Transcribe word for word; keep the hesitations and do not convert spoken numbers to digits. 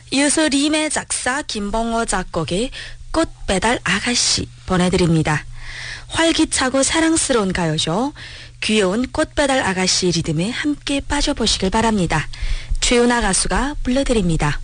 이어서 림의 작사 김봉호 작곡의 꽃배달 아가씨 보내드립니다. 활기차고 사랑스러운 가요죠. 귀여운 꽃배달 아가씨 리듬에 함께 빠져보시길 바랍니다. 최윤아 가수가 불러드립니다.